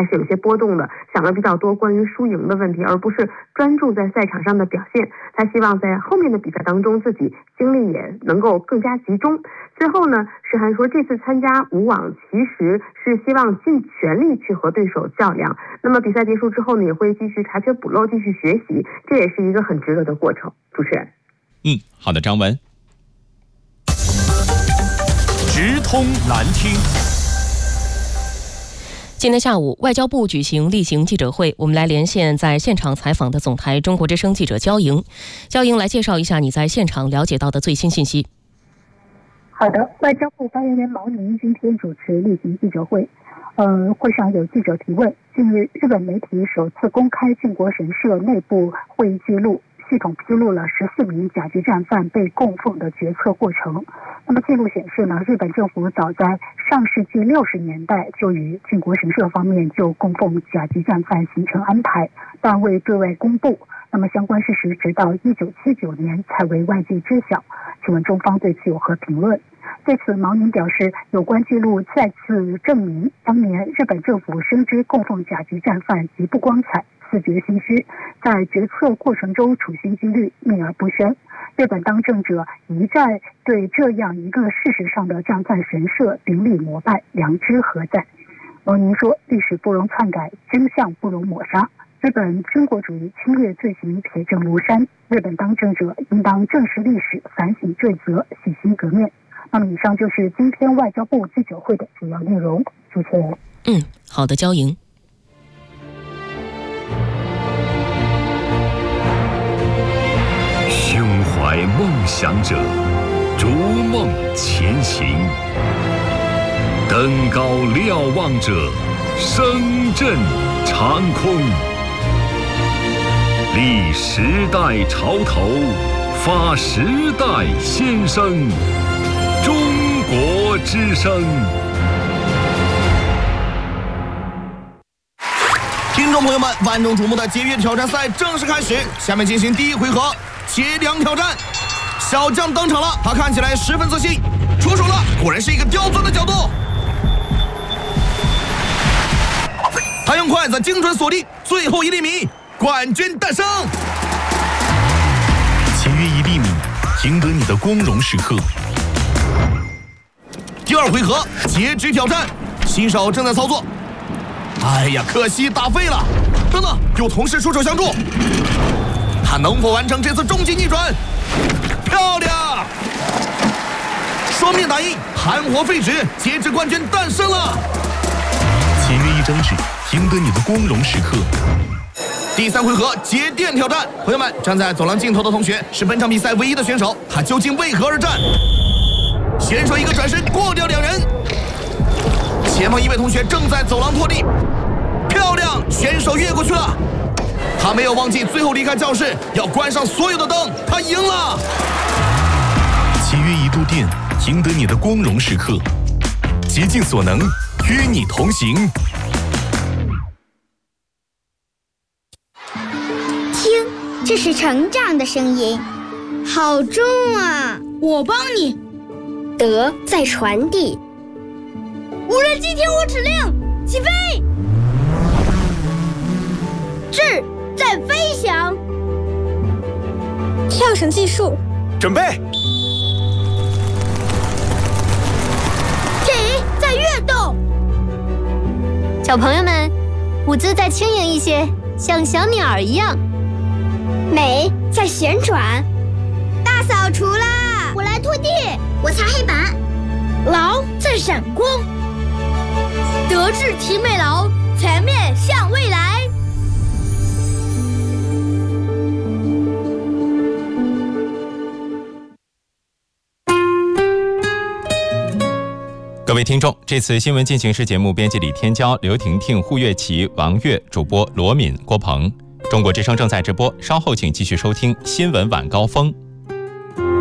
还是有些波动的，想了比较多关于输赢的问题，而不是专注在赛场上的表现。他希望在后面的比赛当中自己精力也能够更加集中。最后呢，石涵说这次参加无网其实是希望尽全力去和对手较量，那么比赛结束之后呢，也会继续查缺补漏，继续学习，这也是一个很值得的过程。主持人， 好的，张文。 直通蓝厅。 今天下午，外交部举行例行记者会，我们来连线在现场采访的总台中国之声记者焦莹。焦莹，来介绍一下你在现场了解到的最新信息。 好的，外交部发言人毛宁今天主持例行记者会，会上有记者提问。近日，日本媒体首次公开靖国神社内部会议记录，系统披露了14名甲级战犯被供奉的决策过程。那么记录显示呢，日本政府早在上世纪60年代就与靖国神社方面就供奉甲级战犯形成安排，但未对外公布。那么相关事实直到1979年才为外界知晓。请问中方对此有何评论？对此，毛宁表示，有关记录再次证明，当年日本政府深知供奉甲级战犯极不光彩，自觉心虚，在决策过程中处心积虑，秘而不宣。日本当政者一再对这样一个事实上的战犯神社顶礼膜拜，良知何在？毛宁说，历史不容篡改，真相不容抹杀。日本军国主义侵略罪行铁证如山，日本当政者应当正视历史，反省罪责，洗心革面。那么以上就是今天外交部记者会的主要内容。主持人， 好的，焦莹。 胸怀梦想者，逐梦前行；登高瞭望者，声震长空。立时代潮头，发时代先声。中国之声。 听众朋友们，万众瞩目的节约挑战赛正式开始，下面进行第一回合截梁挑战。小将登场了，他看起来十分自信，出手了，果然是一个刁钻的角度。他用筷子精准锁定最后1厘米，冠军诞生。 节约1厘米，赢得你的光荣时刻。 第二回合截肢挑战，新手正在操作。哎呀，可惜打废了。等等，有同事出手相助，他能否完成这次终极逆转？漂亮！双面打印，含活废纸，截肢冠军诞生了。 节约1张纸，赢得你的光荣时刻。 第三回合截电挑战，朋友们，站在走廊尽头的同学是本场比赛唯一的选手，他究竟为何而战？选手一个转身过掉2人，前方一位同学正在走廊拖地，漂亮，选手越过去了。他没有忘记最后离开教室要关上所有的灯，他赢了。 节约1度电，赢得你的光荣时刻。竭尽所能，与你同行。 听，这是成长的声音，好重啊！ 我帮你。 德在传递。 无人机听我指令，起飞！智在飞翔。 跳绳技术， 准备。 体在跃动。 小朋友们，舞姿再轻盈一些，像小鸟一样。 美在旋转。 大扫除啦！我来拖地， 我擦黑板。 劳在闪光。德智体美劳，全面向未来。 各位听众，这次新闻进行时节目编辑李天骄、刘婷婷、胡月琪、王悦，主播罗敏、郭鹏。中国之声正在直播，稍后请继续收听新闻晚高峰。